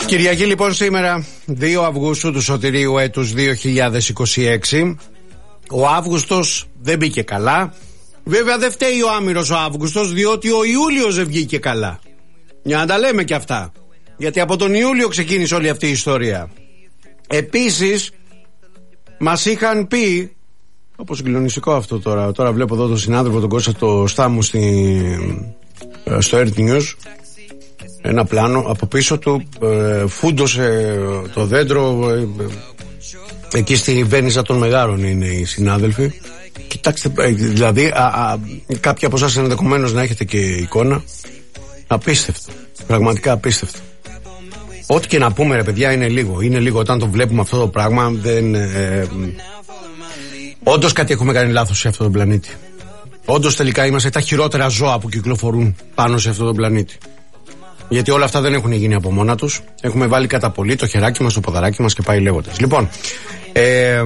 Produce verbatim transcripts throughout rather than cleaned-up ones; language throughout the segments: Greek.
Κυριακή λοιπόν σήμερα, δύο Αυγούστου του σωτηρίου έτους δύο χιλιάδες είκοσι έξι. Ο Αύγουστος δεν μπήκε καλά. Βέβαια δεν φταίει ο άμυρος ο Αύγουστος, διότι ο Ιούλιος δεν βγήκε καλά. Για να τα λέμε και αυτά. Γιατί από τον Ιούλιο ξεκίνησε όλη αυτή η ιστορία. Επίσης μας είχαν πει, όπως συγκλονιστικό αυτό τώρα, τώρα βλέπω εδώ τον συνάδελφο τον Κώστα το Στάμου στη, στο Earth News, ένα πλάνο από πίσω του, ε, φούντωσε το δέντρο, ε, ε, εκεί στη Βένιζα των Μεγάρων είναι οι συνάδελφοι. Κοιτάξτε, ε, δηλαδή α, α, κάποιοι από εσάς ενδεχομένως να έχετε και εικόνα. Απίστευτο, πραγματικά απίστευτο. Ό,τι και να πούμε ρε παιδιά είναι λίγο. Είναι λίγο όταν το βλέπουμε αυτό το πράγμα. Δεν, ε, όντως κάτι έχουμε κάνει λάθος σε αυτόν τον πλανήτη. Όντως τελικά είμαστε τα χειρότερα ζώα που κυκλοφορούν πάνω σε αυτόν τον πλανήτη. Γιατί όλα αυτά δεν έχουν γίνει από μόνα τους. Έχουμε βάλει κατά πολύ το χεράκι μας, το ποδαράκι μας και πάει λέγοντας. Λοιπόν, ε,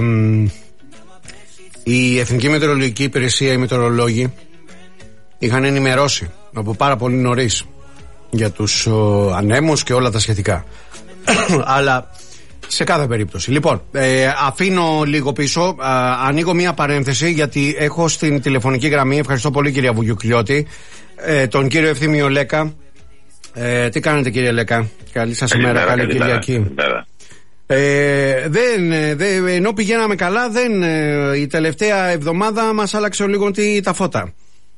η Εθνική Μετεωρολογική Υπηρεσία, οι μετεωρολόγοι είχαν ενημερώσει από πάρα πολύ νωρίς για τους ο, ανέμους και όλα τα σχετικά. Αλλά σε κάθε περίπτωση. Λοιπόν, ε, αφήνω λίγο πίσω, α, ανοίγω μία παρένθεση γιατί έχω στην τηλεφωνική γραμμή, ευχαριστώ πολύ κυρία Βουγιουκλιώτη, ε, τον κύριο Ευθύμιο Λέκα. Ε, τι κάνετε κύριε Λέκα? Καλή σας ημέρα, καλή Κυριακή. Ε, δεν, δεν, ενώ πηγαίναμε καλά, δεν, η τελευταία εβδομάδα μας άλλαξε λίγο τι, τα φώτα.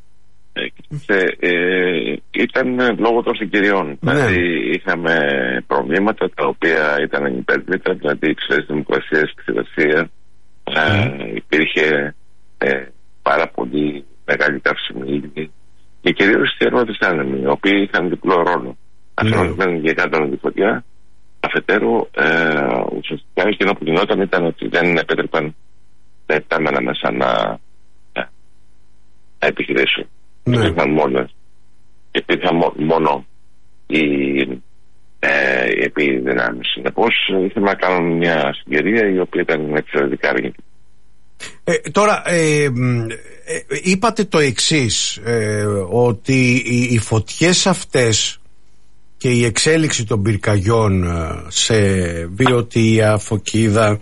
Ε, ε, ήταν λόγω των συγκυριών. Ναι. Δηλαδή είχαμε προβλήματα τα οποία ήταν ανυπέρβλητα, δηλαδή ξέρεις δημοκρασία στη Ρωσία, ε, υπήρχε ε, πάρα πολύ μεγάλη καυσιμήλη και κυρίως οι ερώτες άνεμοι, οι οποίοι είχαν διπλό ρόλο. Αφενός μένουν και κάτω τη φωτιά, αφετέρου ε, ουσιαστικά εκείνο που γινόταν ήταν ότι δεν επέτρεπαν τα επτάμενα μέσα να, να επιχειρήσουν. Ναι. Υπήρχαν μόνο, υπήρχαν μόνο οι, ε, οι επιδυνάμεις. Συνεπώς ήθελα να κάνουμε μια συγκυρία η οποία ήταν εξαιρετικά αρνητική. Ε, τώρα ε, ε, είπατε το εξής, ε, ότι οι, οι φωτιές αυτές και η εξέλιξη των πυρκαγιών σε Βιωτία, Φωκίδα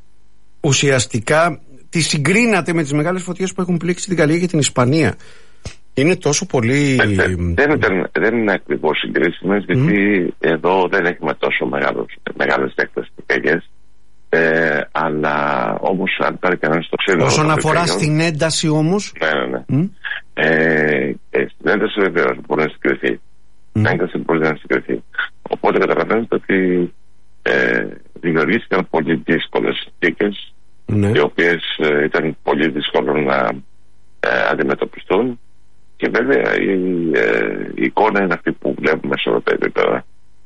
ουσιαστικά τη συγκρίνατε με τις μεγάλες φωτιές που έχουν πλήξει την Γαλλία και την Ισπανία. Είναι τόσο πολύ... Ε, δεν, δεν, ήταν, δεν είναι ακριβώς συγκρίσιμες, mm. γιατί εδώ δεν έχουμε τόσο μεγάλος, μεγάλες έκτασεις πυρκαγιές. Ε, αλλά όμως αν πάρει κανένας το ξύλο... Όσον αφορά στην ένταση όμως... Ναι, ναι, ναι. Mm. Ε, ε, στην ένταση βεβαίως μπορεί να συγκριθεί. Mm. Στην ένταση μπορεί να συγκριθεί. Οπότε καταλαβαίνετε ότι ε, δημιουργήθηκαν πολύ δύσκολες συνθήκες, mm. οι οποίες ε, ήταν πολύ δύσκολο να ε, αντιμετωπιστούν. Και βέβαια η, ε, η εικόνα είναι αυτή που βλέπουμε σε όλα τα επίπεδα.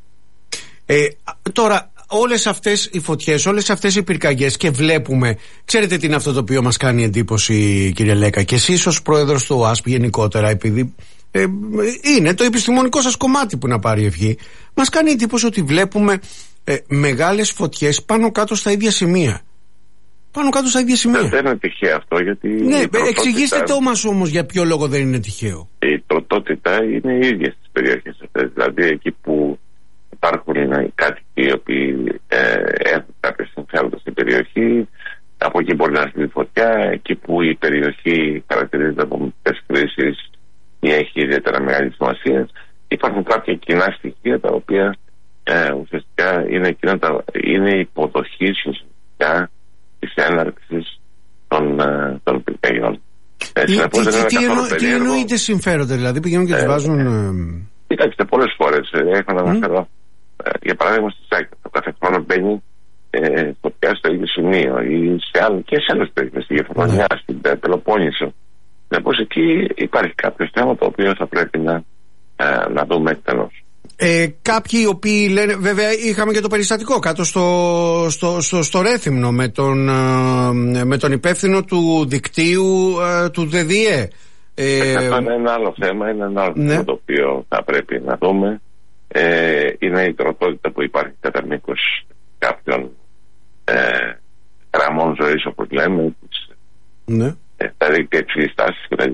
Ε, τώρα, όλες αυτές οι φωτιές, όλες αυτές οι πυρκαγιές και βλέπουμε, ξέρετε τι είναι αυτό το οποίο μας κάνει εντύπωση κύριε Λέκα, και εσείς ως πρόεδρος του ΟΑΣΠ γενικότερα, επειδή ε, είναι το επιστημονικό σας κομμάτι που να πάρει ευχή, μας κάνει εντύπωση ότι βλέπουμε ε, μεγάλες φωτιές πάνω κάτω στα ίδια σημεία. Πάνω κάτω στα ίδια σημεία. Δεν είναι τυχαίο αυτό, γιατί. Ναι, εξηγήστε το μας όμως για ποιο λόγο δεν είναι τυχαίο. Η πρωτότητα είναι οι ίδιες στις περιοχές αυτές. Δηλαδή εκεί που υπάρχουν κάτοικοι οι οποίοι ε, έχουν κάποια συμφέροντα στην περιοχή, από εκεί μπορεί να έρθει η φωτιά. Εκεί που η περιοχή χαρακτηρίζεται από μικρές κρίσεις ή έχει ιδιαίτερα μεγάλη σημασία, υπάρχουν κάποια κοινά στοιχεία τα οποία ε, ουσιαστικά είναι, κοινά, είναι υποδοχή ουσιαστικά της έναρξης των, των πυρκαγιών. Τι, τι, τι, τι, εννο, τι εννοείται συμφέροντα, δηλαδή πηγαίνουν και τις ε, βάζουν... Ε, κοιτάξτε, πολλές φορές έχω να αναφέρω, mm. για παράδειγμα στη Σάκη, το κάθε χρόνο μπαίνει ε, φωτιά στο ίδιο σημείο ή σε άλλο, και σε άλλες περιοχές, στη Γεφρονιά, mm. στην Πελοπόννησο. Συνεπώς εκεί υπάρχει κάποιο θέμα το οποίο θα πρέπει να, ε, να δούμε εκτενώς. Ε, κάποιοι οι οποίοι λένε, βέβαια είχαμε και το περιστατικό κάτω στο, στο, στο, στο Ρέθυμνο με τον, με τον υπεύθυνο του δικτύου του ΔΔΕ. Ε, Αυτό είναι ένα άλλο θέμα, είναι ένα άλλο ναι. θέμα το οποίο θα πρέπει να δούμε. Ε, είναι η τροτότητα που υπάρχει κατά μήκος κάποιων ε, γραμμών ζωής, όπως λέμε, ναι. ε, τα δίκτυα υψηλής τάσης κτλ.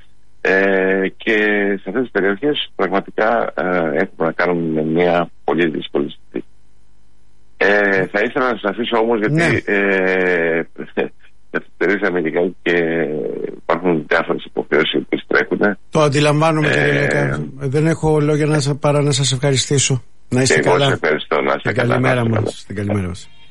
Ε, και σε αυτές τις περιοχές πραγματικά ε, έχουμε να κάνουμε με μια πολύ δύσκολη συνθήκη. Ε, θα ήθελα να σας αφήσω όμως, γιατί ναι. ε, καθυστερήσαμε λιγάκι και υπάρχουν διάφορες υποχρεώσεις που τρέχουν. Το αντιλαμβάνομαι, ε, κύριε Λέκα. Δεν έχω λόγια να, παρά να σας ευχαριστήσω. Να είστε και καλά. Εγώ σε ευχαριστώ. Να είστε καλά. Καλημέρα μας. Καλημέρα μας.